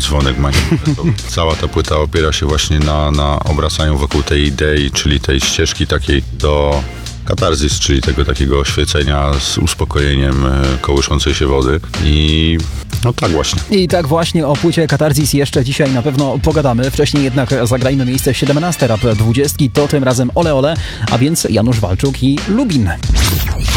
dzwonek manifestowy. Cała ta płyta opiera się właśnie na obracaniu wokół tej idei, czyli tej ścieżki takiej do katarzis, czyli tego takiego oświecenia z uspokojeniem kołyszącej się wody. I no tak właśnie. I tak właśnie o płycie Katarzis jeszcze dzisiaj na pewno pogadamy. Wcześniej jednak zagrajmy miejsce 17 Rap 20. To tym razem Ole Ole, a więc Janusz Walczuk i Lubin.